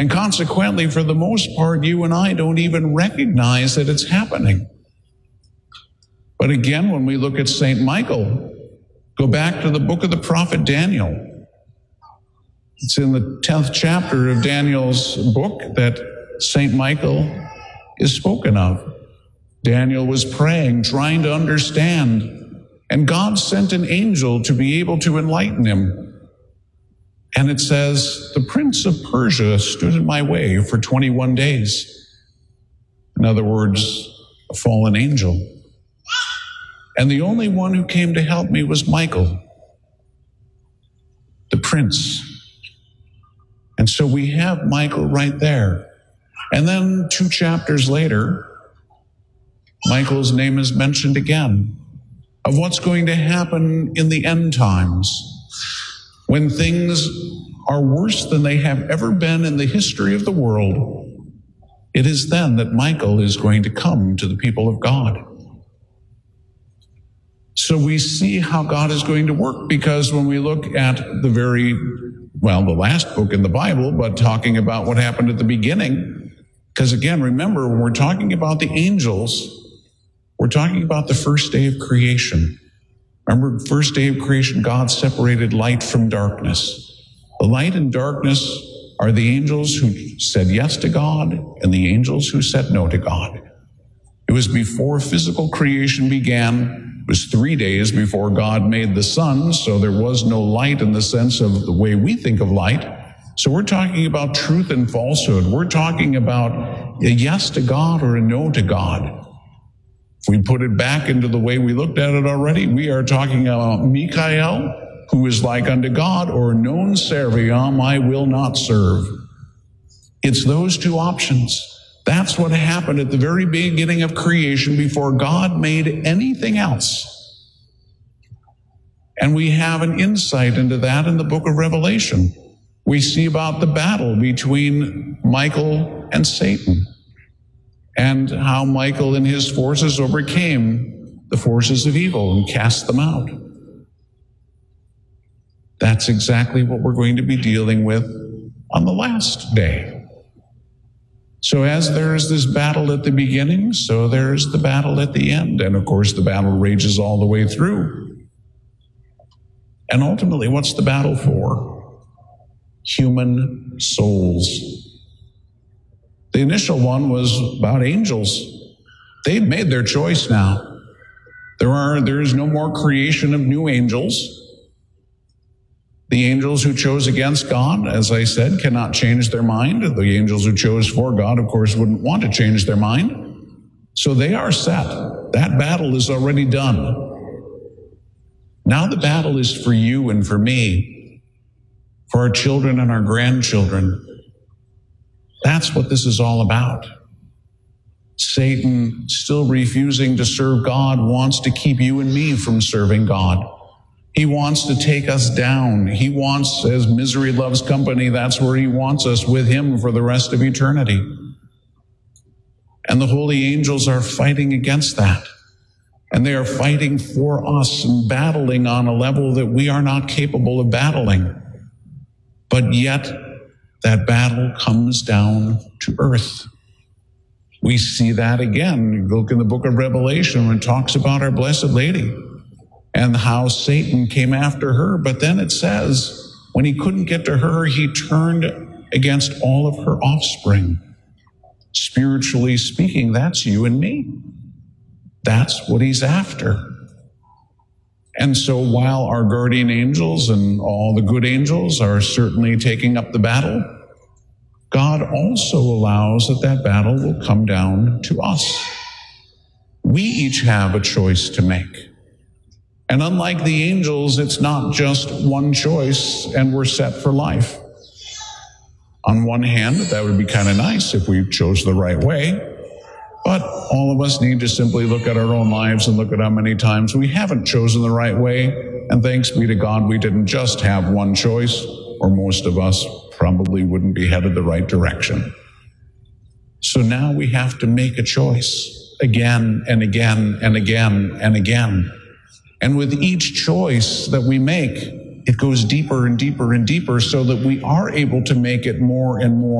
And consequently, for the most part, you and I don't even recognize that it's happening. But again, when we look at St. Michael, go back to the book of the prophet Daniel. It's in the 10th chapter of Daniel's book that St. Michael is spoken of. Daniel was praying, trying to understand, and God sent an angel to be able to enlighten him. And it says, the prince of Persia stood in my way for 21 days. In other words, a fallen angel. And the only one who came to help me was Michael, the prince. And so we have Michael right there. And then 2 chapters later, Michael's name is mentioned again, of what's going to happen in the end times, when things are worse than they have ever been in the history of the world. It is then that Michael is going to come to the people of God. So we see how God is going to work, because when we look at the last book in the Bible, but talking about what happened at the beginning, because again, remember, when we're talking about the angels, we're talking about the first day of creation. Remember, the first day of creation, God separated light from darkness. The light and darkness are the angels who said yes to God and the angels who said no to God. It was before physical creation began. It was 3 days before God made the sun, so there was no light in the sense of the way we think of light. So we're talking about truth and falsehood. We're talking about a yes to God or a no to God. If we put it back into the way we looked at it already, we are talking about Michael, who is like unto God, or non serviam, I will not serve. It's those two options. That's what happened at the very beginning of creation before God made anything else. And we have an insight into that in the book of Revelation. We see about the battle between Michael and Satan, and how Michael and his forces overcame the forces of evil and cast them out. That's exactly what we're going to be dealing with on the last day. So as there's this battle at the beginning, so there's the battle at the end. And of course, the battle rages all the way through. And ultimately, what's the battle for? Human souls. The initial one was about angels. They've made their choice now. There is no more creation of new angels. The angels who chose against God, as I said, cannot change their mind. The angels who chose for God, of course, wouldn't want to change their mind. So they are set. That battle is already done. Now the battle is for you and for me, for our children and our grandchildren. That's what this is all about. Satan, still refusing to serve God, wants to keep you and me from serving God. He wants to take us down. He wants, as misery loves company, that's where he wants us, with him for the rest of eternity. And the holy angels are fighting against that. And they are fighting for us and battling on a level that we are not capable of battling. But yet, that battle comes down to earth. We see that again. You look in the book of Revelation when it talks about our Blessed Lady and how Satan came after her. But then it says, when he couldn't get to her, he turned against all of her offspring. Spiritually speaking, that's you and me. That's what he's after. And so while our guardian angels and all the good angels are certainly taking up the battle, God also allows that battle will come down to us. We each have a choice to make. And unlike the angels, it's not just one choice and we're set for life. On one hand, that would be kind of nice if we chose the right way. But all of us need to simply look at our own lives and look at how many times we haven't chosen the right way. And thanks be to God, we didn't just have one choice, or most of us probably wouldn't be headed the right direction. So now we have to make a choice again and again and again and again. And with each choice that we make, it goes deeper and deeper and deeper so that we are able to make it more and more